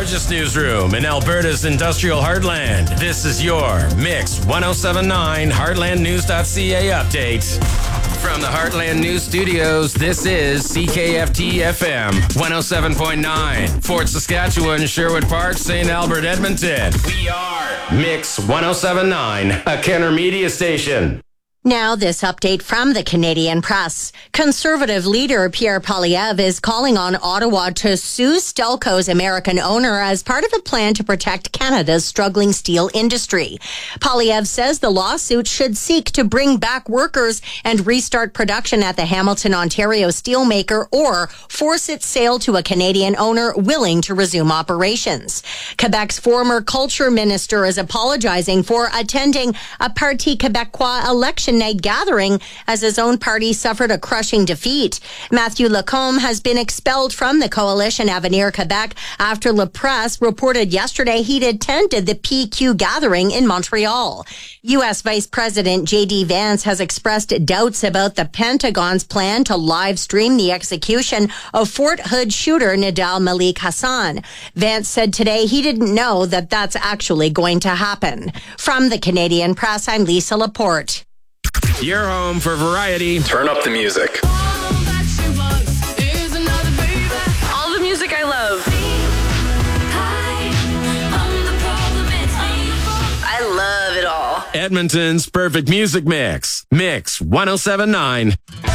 largest newsroom in Alberta's industrial heartland. This is your Mix 1079 Heartlandnews.ca update. From the Heartland News Studios, this is CKFT FM 107.9. Fort Saskatchewan, Sherwood Park, St. Albert, Edmonton. We are Mix 1079, a Kenner media station. Now, this update from the Canadian Press. Conservative leader Pierre Poilievre is calling on Ottawa to sue Stelco's American owner as part of a plan to protect Canada's struggling steel industry. Poilievre says the lawsuit should seek to bring back workers and restart production at the Hamilton, Ontario steelmaker or force its sale to a Canadian owner willing to resume operations. Quebec's former culture minister is apologizing for attending a Parti Québécois election night gathering as his own party suffered a crushing defeat. Mathieu Lacombe has been expelled from the coalition Avenir Quebec after La Presse reported yesterday he'd attended the PQ gathering in Montreal. U.S. Vice President J.D. Vance has expressed doubts about the Pentagon's plan to live stream the execution of Fort Hood shooter Nidal Malik Hassan. Vance said today he didn't know that that's actually going to happen. From the Canadian Press, I'm Lisa Laporte. Your home for variety. Turn up the music. All the music I love. I love it all. Edmonton's perfect music mix. Mix 1079.